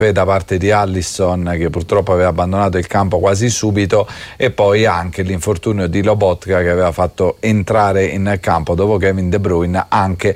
da parte di Alisson, che purtroppo aveva abbandonato il campo quasi subito, e poi anche l'infortunio di Lobotka, che aveva fatto entrare in campo dopo Kevin De Bruyne anche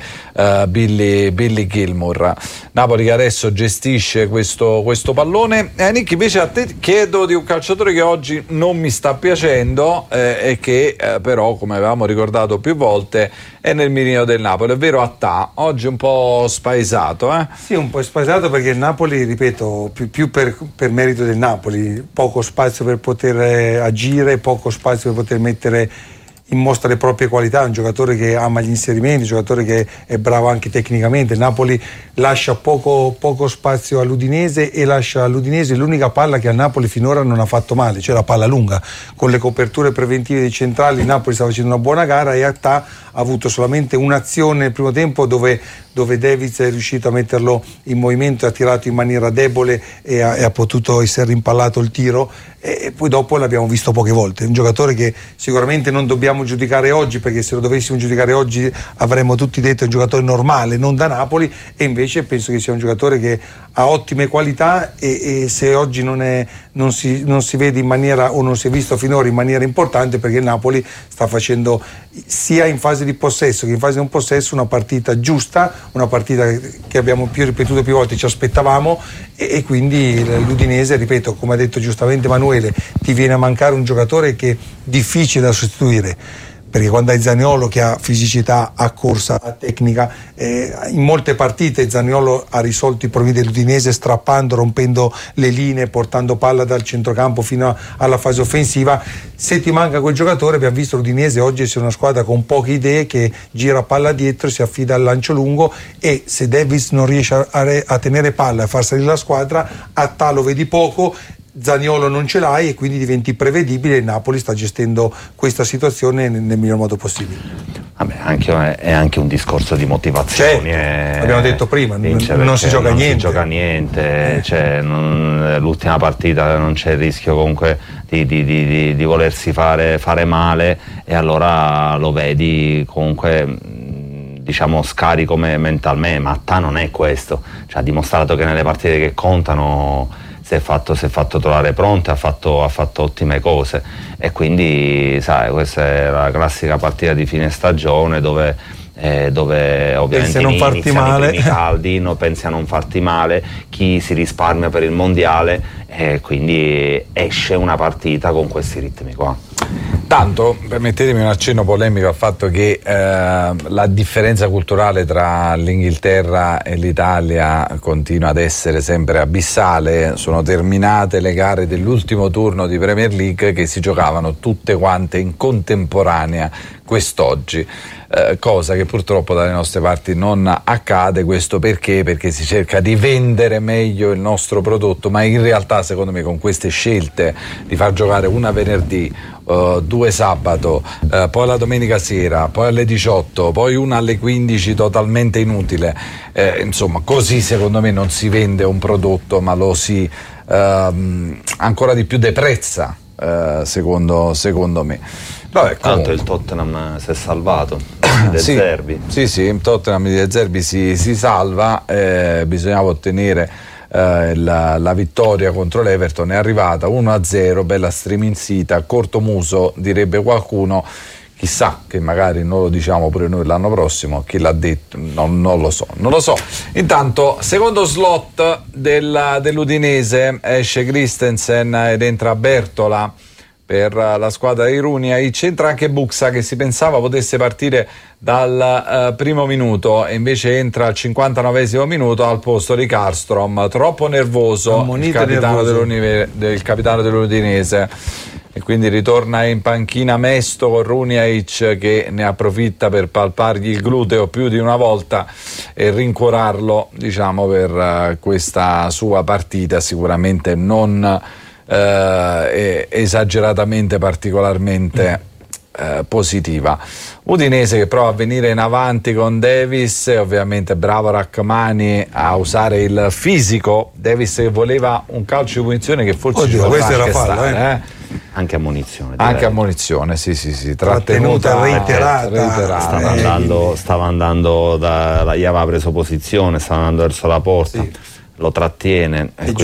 Billy Gilmour. Napoli che adesso gestisce questo pallone. Nick, invece a te chiedo di un calciatore che oggi non mi sta piacendo e che però, come avevamo ricordato più volte, è nel mirino del Napoli, è vero Attà, oggi un po' spaesato. Sì, un po' spaesato perché il Napoli, ripeto, più per merito del Napoli, poco spazio per poter agire, poco spazio per poter mettere in mostra le proprie qualità, un giocatore che ama gli inserimenti, un giocatore che è bravo anche tecnicamente. Il Napoli lascia poco spazio all'Udinese e lascia all'Udinese l'unica palla che al Napoli finora non ha fatto male, cioè la palla lunga. Con le coperture preventive dei centrali il Napoli sta facendo una buona gara, e Attà ha avuto solamente un'azione nel primo tempo dove Davids è riuscito a metterlo in movimento, ha tirato in maniera debole e ha potuto essere rimpallato il tiro, e poi dopo l'abbiamo visto poche volte. È un giocatore che sicuramente non dobbiamo giudicare oggi, perché se lo dovessimo giudicare oggi avremmo tutti detto è un giocatore normale, non da Napoli, e invece penso che sia un giocatore che ha ottime qualità, e se oggi non si vede in maniera, o non si è visto finora in maniera importante, perché il Napoli sta facendo sia in fase di possesso che in fase di non possesso una partita giusta, una partita che abbiamo ripetuto più volte, ci aspettavamo, e quindi l'Udinese, ripeto, come ha detto giustamente Emanuele, ti viene a mancare un giocatore che è difficile da sostituire, perché quando hai Zaniolo che ha fisicità, ha corsa, ha tecnica, in molte partite Zaniolo ha risolto i problemi dell'Udinese strappando, rompendo le linee, portando palla dal centrocampo fino alla fase offensiva. Se ti manca quel giocatore, abbiamo visto l'Udinese oggi essere una squadra con poche idee, che gira palla dietro, si affida al lancio lungo, e se Davis non riesce a tenere palla e a far salire la squadra, Attà lo vedi poco, Zaniolo non ce l'hai, e quindi diventi prevedibile. Il Napoli sta gestendo questa situazione nel miglior modo possibile. Vabbè, è anche un discorso di motivazioni. Abbiamo detto prima, non si gioca niente. L'ultima partita non c'è il rischio comunque di volersi fare male, e allora lo vedi comunque, diciamo, scarico mentalmente. Ma Attà non è questo, cioè, ha dimostrato che nelle partite che contano si è fatto trovare pronto, ha fatto ottime cose, e quindi sai, questa è la classica partita di fine stagione dove ovviamente iniziano i primi caldi, pensi a non farti male, chi si risparmia per il mondiale, e quindi esce una partita con questi ritmi qua. Tanto, permettetemi un accenno polemico al fatto che la differenza culturale tra l'Inghilterra e l'Italia continua ad essere sempre abissale. Sono terminate le gare dell'ultimo turno di Premier League, che si giocavano tutte quante in contemporanea quest'oggi, cosa che purtroppo dalle nostre parti non accade. Questo perché si cerca di vendere meglio il nostro prodotto, ma in realtà secondo me con queste scelte di far giocare una venerdì, due sabato, poi la domenica sera, poi alle 18, poi una alle 15 totalmente inutile, insomma, così secondo me non si vende un prodotto, ma lo si ancora di più deprezza, secondo me. Vabbè, tanto il Tottenham si è salvato De Zerbi. Sì, il Tottenham di De Zerbi si salva, bisognava ottenere la vittoria contro l'Everton, è arrivata 1-0, bella striminzita, cortomuso direbbe qualcuno, chissà che magari non lo diciamo pure noi l'anno prossimo, chi l'ha detto non lo so. Intanto secondo slot dell'Udinese, esce Christensen ed entra Bertola per la squadra di Runjaic. C'entra anche Buxa, che si pensava potesse partire dal primo minuto, e invece entra al 59esimo minuto al posto di Karlstrom, troppo nervoso il capitano dell'Udinese, e quindi ritorna in panchina Mesto con Runjaic, che ne approfitta per palpargli il gluteo più di una volta e rincuorarlo, diciamo, per questa sua partita sicuramente non esageratamente particolarmente positiva. Udinese che prova a venire in avanti con Davis, ovviamente bravo Rachmani a usare il fisico. Davis che voleva un calcio di punizione che forse ci poteva anche stare, anche ammonizione. Anche ammonizione, sì, trattenuta reiterata. Stava andando gli aveva preso posizione, stava andando verso la porta. lo trattiene e